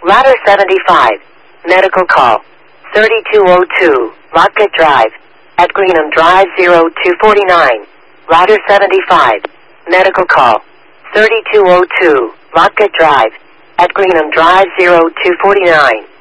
Ladder 75. Medical call. 3202, Lockett Drive. At Greenham Drive 0249. Ladder 75. Medical call. 3202, Lockett Drive. At Greenham Drive 0249.